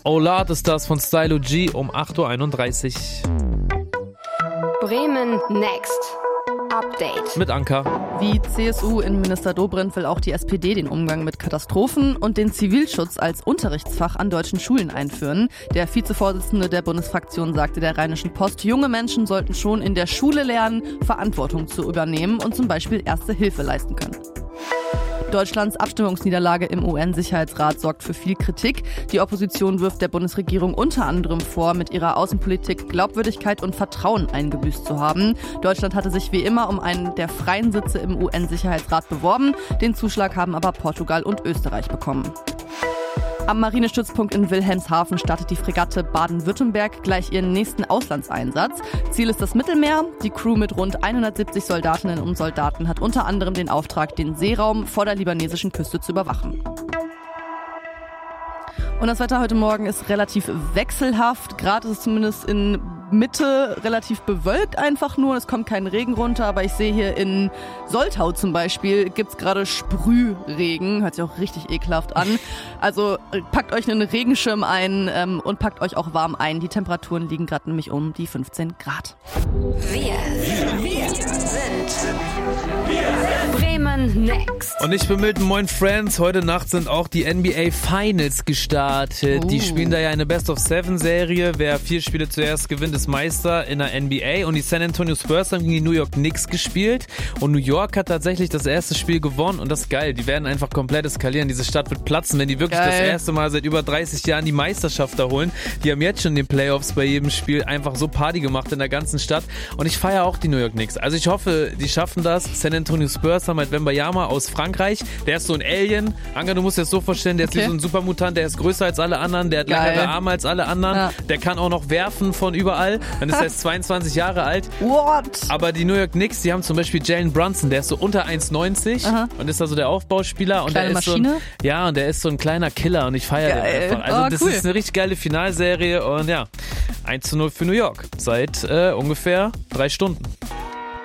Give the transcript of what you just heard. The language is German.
Olat ist das von Stylo G um 8.31 Uhr. Bremen Next. Update. Mit Anka. Wie CSU-Innenminister Dobrindt will auch die SPD den Umgang mit Katastrophen und den Zivilschutz als Unterrichtsfach an deutschen Schulen einführen. Der Vizevorsitzende der Bundesfraktion sagte der Rheinischen Post, junge Menschen sollten schon in der Schule lernen, Verantwortung zu übernehmen und zum Beispiel Erste Hilfe leisten können. Deutschlands Abstimmungsniederlage im UN-Sicherheitsrat sorgt für viel Kritik. Die Opposition wirft der Bundesregierung unter anderem vor, mit ihrer Außenpolitik Glaubwürdigkeit und Vertrauen eingebüßt zu haben. Deutschland hatte sich wie immer um einen der freien Sitze im UN-Sicherheitsrat beworben. Den Zuschlag haben aber Portugal und Österreich bekommen. Am Marinestützpunkt in Wilhelmshaven startet die Fregatte Baden-Württemberg gleich ihren nächsten Auslandseinsatz. Ziel ist das Mittelmeer. Die Crew mit rund 170 Soldatinnen und Soldaten hat unter anderem den Auftrag, den Seeraum vor der libanesischen Küste zu überwachen. Und das Wetter heute Morgen ist relativ wechselhaft. Gerade ist es zumindest in Mitte relativ bewölkt einfach nur. Es kommt kein Regen runter, aber ich sehe hier in Soltau zum Beispiel gibt's gerade Sprühregen. Hört sich auch richtig ekelhaft an. Also packt euch einen Regenschirm ein und packt euch auch warm ein. Die Temperaturen liegen gerade nämlich um die 15 Grad. Wir sind Bremen Next. Und ich bin mit Moin Friends. Heute Nacht sind auch die NBA Finals gestartet. Die spielen da ja eine Best-of-7-Serie. Wer 4 Spiele zuerst gewinnt, ist Meister in der NBA. Und die San Antonio Spurs haben gegen die New York Knicks gespielt. Und New York hat tatsächlich das erste Spiel gewonnen. Und das ist geil. Die werden einfach komplett eskalieren. Diese Stadt wird platzen, wenn die wirklich das erste Mal seit über 30 Jahren die Meisterschaft da holen. Die haben jetzt schon in den Playoffs bei jedem Spiel einfach so Party gemacht in der ganzen Stadt. Und ich feiere auch die New York Knicks. Also ich hoffe, die schaffen das. San Antonio Spurs haben halt Wembanyama aus Frankreich. Der ist so ein Alien. Anka, du musst dir das so vorstellen, der ist wie so ein Supermutant. Der ist größer als alle anderen. Der hat längere Arme als alle anderen. Ja. Der kann auch noch werfen von überall. Dann ist er erst 22 Jahre alt. What? Aber die New York Knicks, die haben zum Beispiel Jalen Brunson. Der ist so unter 1,90 und ist da so der Aufbauspieler. Und kleine der ist Maschine? Und der ist so ein kleiner Killer und ich feiere den einfach. Also das ist eine richtig geile Finalserie und 1:0 für New York. Seit ungefähr 3 Stunden.